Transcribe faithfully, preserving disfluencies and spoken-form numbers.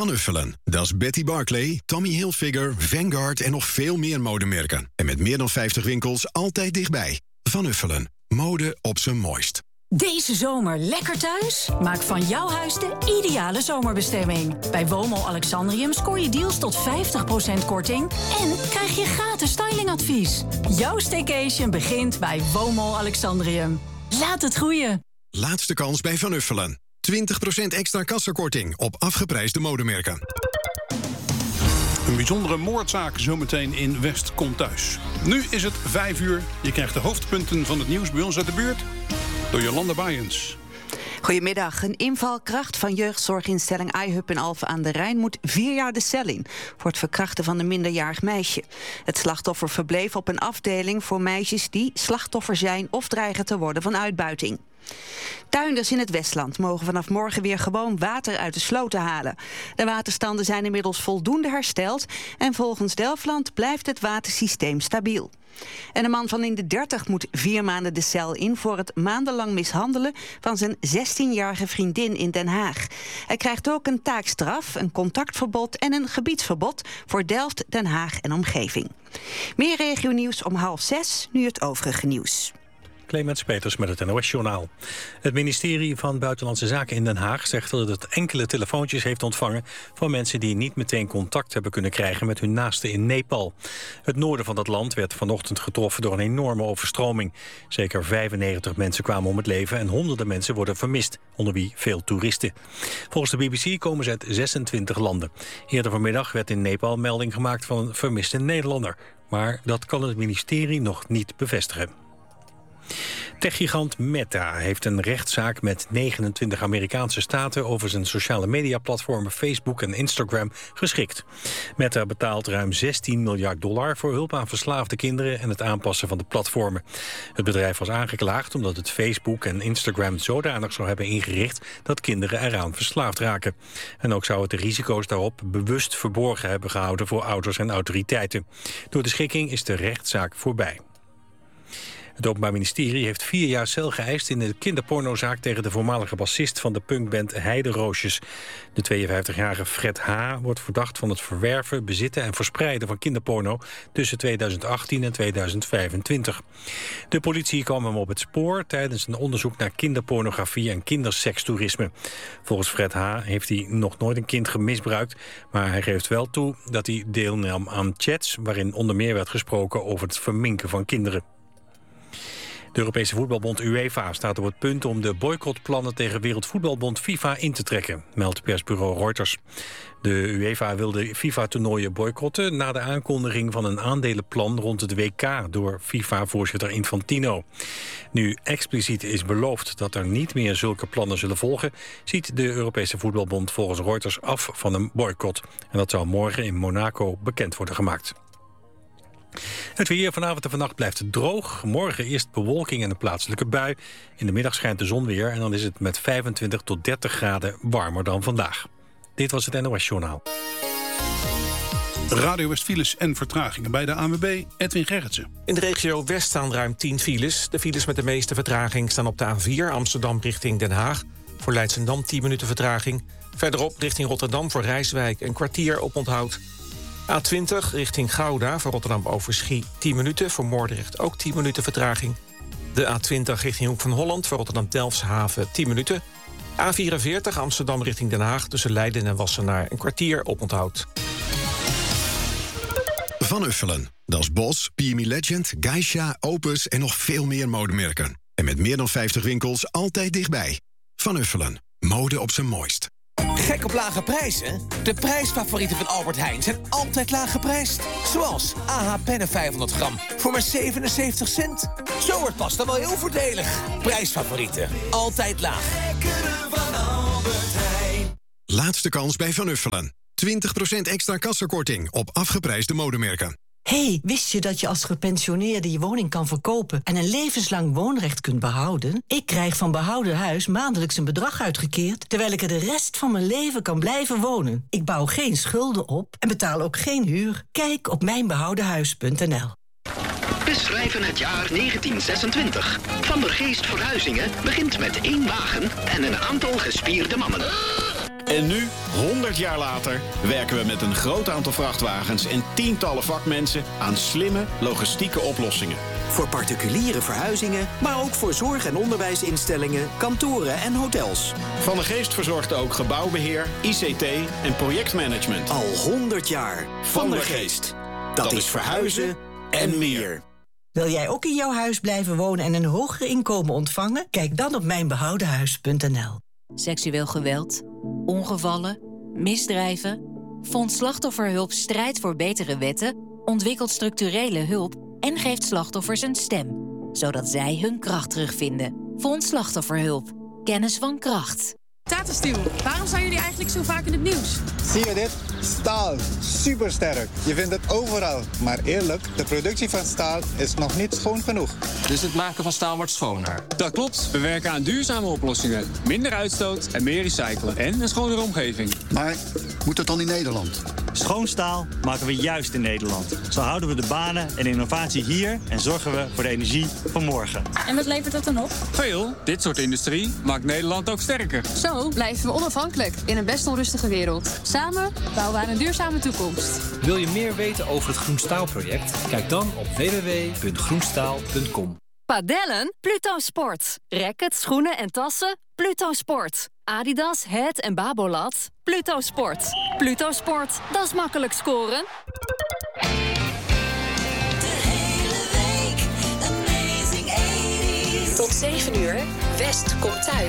Van Uffelen, dat is Betty Barclay, Tommy Hilfiger, Vanguard en nog veel meer modemerken. En met meer dan vijftig winkels altijd dichtbij. Van Uffelen, mode op zijn mooist. Deze zomer lekker thuis? Maak van jouw huis de ideale zomerbestemming. Bij Woonmall Alexandrium scoor je deals tot vijftig procent korting... en krijg je gratis stylingadvies. Jouw staycation begint bij Woonmall Alexandrium. Laat het groeien. Laatste kans bij Van Uffelen. twintig procent extra kassakorting op afgeprijsde modemerken. Een bijzondere moordzaak zometeen in West komt thuis. Nu is het vijf uur. Je krijgt de hoofdpunten van het nieuws bij ons uit de buurt door Jolanda Bayens. Goedemiddag. Een invalkracht van jeugdzorginstelling iHub in Alphen aan de Rijn moet vier jaar de cel in voor het verkrachten van een minderjarig meisje. Het slachtoffer verbleef op een afdeling voor meisjes die slachtoffer zijn of dreigen te worden van uitbuiting. Tuinders in het Westland mogen vanaf morgen weer gewoon water uit de sloten halen. De waterstanden zijn inmiddels voldoende hersteld en volgens Delfland blijft het watersysteem stabiel. En een man van in de dertig moet vier maanden de cel in voor het maandenlang mishandelen van zijn zestienjarige vriendin in Den Haag. Hij krijgt ook een taakstraf, een contactverbod en een gebiedsverbod voor Delft, Den Haag en omgeving. Meer regionieuws om half zes, nu het overige nieuws. Clemens Peters met het N O S-journaal. Het ministerie van Buitenlandse Zaken in Den Haag zegt dat het enkele telefoontjes heeft ontvangen van mensen die niet meteen contact hebben kunnen krijgen met hun naasten in Nepal. Het noorden van dat land werd vanochtend getroffen door een enorme overstroming. Zeker vijfennegentig mensen kwamen om het leven en honderden mensen worden vermist, onder wie veel toeristen. Volgens de B B C komen ze uit zesentwintig landen. Eerder vanmiddag werd in Nepal melding gemaakt van een vermiste Nederlander. Maar dat kan het ministerie nog niet bevestigen. Techgigant Meta heeft een rechtszaak met negenentwintig Amerikaanse staten over zijn sociale mediaplatformen Facebook en Instagram geschikt. Meta betaalt ruim zestien miljard dollar voor hulp aan verslaafde kinderen en het aanpassen van de platformen. Het bedrijf was aangeklaagd omdat het Facebook en Instagram zodanig zou hebben ingericht dat kinderen eraan verslaafd raken. En ook zou het de risico's daarop bewust verborgen hebben gehouden voor ouders en autoriteiten. Door de schikking is de rechtszaak voorbij. Het Openbaar Ministerie heeft vier jaar cel geëist in de kinderpornozaak tegen de voormalige bassist van de punkband Heideroosjes. De tweeënvijftigjarige Fred H. wordt verdacht van het verwerven, bezitten en verspreiden van kinderporno tussen tweeduizend achttien en tweeduizend vijfentwintig. De politie kwam hem op het spoor tijdens een onderzoek naar kinderpornografie en kindersekstoerisme. Volgens Fred H. heeft hij nog nooit een kind gemisbruikt, maar hij geeft wel toe dat hij deelnam aan chats waarin onder meer werd gesproken over het verminken van kinderen. De Europese voetbalbond UEFA staat op het punt om de boycottplannen tegen Wereldvoetbalbond FIFA in te trekken, meldt persbureau Reuters. De UEFA wil de FIFA-toernooien boycotten na de aankondiging van een aandelenplan rond het W K door FIFA-voorzitter Infantino. Nu expliciet is beloofd dat er niet meer zulke plannen zullen volgen, ziet de Europese voetbalbond volgens Reuters af van een boycott. En dat zou morgen in Monaco bekend worden gemaakt. Het weer vanavond en vannacht blijft het droog. Morgen eerst bewolking en een plaatselijke bui. In de middag schijnt de zon weer en dan is het met vijfentwintig tot dertig graden warmer dan vandaag. Dit was het N O S-journaal. Radio West files en vertragingen bij de A N W B, Edwin Gerritsen. In de regio West staan ruim tien files. De files met de meeste vertraging staan op de A vier Amsterdam richting Den Haag. Voor Leidschendam tien minuten vertraging. Verderop richting Rotterdam voor Rijswijk een kwartier op onthoud. A twintig richting Gouda voor Rotterdam Overschie tien minuten. Voor Moordrecht ook tien minuten vertraging. De A twintig richting Hoek van Holland voor Rotterdam Delfshaven tien minuten. A vierenveertig Amsterdam richting Den Haag tussen Leiden en Wassenaar een kwartier op onthoud. Van Uffelen, dat is Bos, P M E Legend, Geisha, Opus en nog veel meer modemerken. En met meer dan vijftig winkels altijd dichtbij. Van Uffelen, mode op zijn mooist. Gek op lage prijzen? De prijsfavorieten van Albert Heijn zijn altijd laag geprijsd. Zoals A H pennen vijfhonderd gram voor maar zevenenzeventig cent. Zo wordt pasta wel heel voordelig. Prijsfavorieten, altijd laag. Van Albert Heijn. Laatste kans bij Van Uffelen. twintig procent extra kassakorting op afgeprijsde modemerken. Hey, wist je dat je als gepensioneerde je woning kan verkopen en een levenslang woonrecht kunt behouden? Ik krijg van Behouden Huis maandelijks een bedrag uitgekeerd, terwijl ik er de rest van mijn leven kan blijven wonen. Ik bouw geen schulden op en betaal ook geen huur. Kijk op mijn behouden huis punt n l. We schrijven het jaar negentien zesentwintig. Van der Geest Verhuizingen begint met één wagen en een aantal gespierde mannen. En nu, honderd jaar later, werken we met een groot aantal vrachtwagens en tientallen vakmensen aan slimme logistieke oplossingen. Voor particuliere verhuizingen, maar ook voor zorg- en onderwijsinstellingen, kantoren en hotels. Van de Geest verzorgt ook gebouwbeheer, I C T en projectmanagement. Al honderd jaar. Van der Geest. Dat, Dat is verhuizen en meer. Wil jij ook in jouw huis blijven wonen en een hoger inkomen ontvangen? Kijk dan op mijnbehoudenhuis punt n l. Seksueel geweld, ongevallen, misdrijven. Fonds Slachtofferhulp strijdt voor betere wetten, ontwikkelt structurele hulp en geeft slachtoffers een stem, zodat zij hun kracht terugvinden. Fonds Slachtofferhulp. Kennis van kracht. Tata Steel, waarom zijn jullie eigenlijk zo vaak in het nieuws? Zie je dit? Staal. Supersterk. Je vindt het overal. Maar eerlijk, de productie van staal is nog niet schoon genoeg. Dus het maken van staal wordt schoner? Dat klopt. We werken aan duurzame oplossingen. Minder uitstoot en meer recyclen. En een schonere omgeving. Maar moet het dan in Nederland? Schoon staal maken we juist in Nederland. Zo houden we de banen en innovatie hier en zorgen we voor de energie van morgen. En wat levert dat dan op? Veel. Dit soort industrie maakt Nederland ook sterker. Zo blijven we onafhankelijk in een best onrustige wereld. Samen bouwen we aan een duurzame toekomst. Wil je meer weten over het Groenstaalproject? Kijk dan op w w w punt groenstaal punt com. Padellen? Pluto Sport. Rackets, schoenen en tassen? Pluto Sport. Adidas, Het en Babolat? Pluto Sport. Pluto Sport, dat is makkelijk scoren. De hele week, Amazing tachtig. Tot zeven uur, West komt thuis.